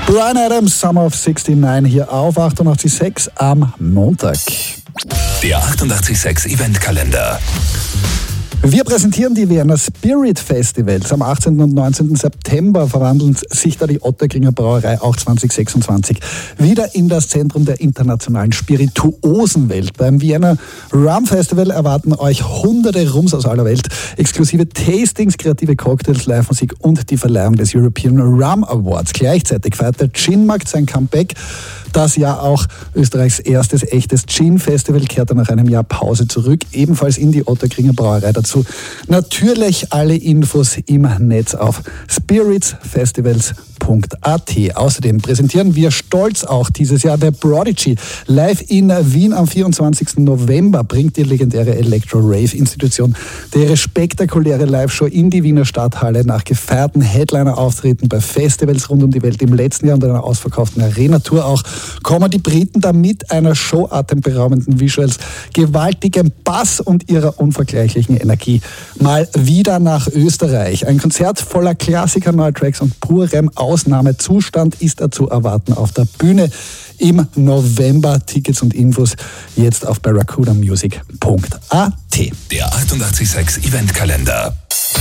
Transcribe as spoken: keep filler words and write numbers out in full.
Bryan Adams, Summer of sixty-nine hier auf achtundachtzig Komma sechs am Montag. Der achtundachtzig Komma sechs Eventkalender. Wir präsentieren die Wiener Spirit Festivals. Am achtzehnten und neunzehnten September verwandeln sich da die Ottakringer Brauerei auch zwanzig sechsundzwanzig wieder in das Zentrum der internationalen Spirituosenwelt. Beim Vienna Rum Festival erwarten euch hunderte Rums aus aller Welt, exklusive Tastings, kreative Cocktails, Live-Musik und die Verleihung des European Rum Awards. Gleichzeitig feiert der Gin-Markt sein Comeback. Das Jahr auch Österreichs erstes echtes Gin-Festival kehrte nach einem Jahr Pause zurück, ebenfalls in die Ottakringer Brauerei. Dazu natürlich alle Infos im Netz auf spiritsfestivals punkt a t. Außerdem präsentieren wir stolz auch dieses Jahr The Prodigy. Live in Wien am vierundzwanzigsten November bringt die legendäre Electro-Rave-Institution ihre spektakuläre Live-Show in die Wiener Stadthalle nach gefeierten Headliner-Auftritten bei Festivals rund um die Welt im letzten Jahr und einer ausverkauften Arena-Tour auch, kommen die Briten da mit einer Show atemberaubenden Visuals, gewaltigem Bass und ihrer unvergleichlichen Energie mal wieder nach Österreich. Ein Konzert voller Klassiker, neue Tracks und purem Ausnahmezustand ist da zu erwarten auf der Bühne im November. Tickets und Infos jetzt auf barracuda music punkt a t. Der achtundachtzig Komma sechs Eventkalender.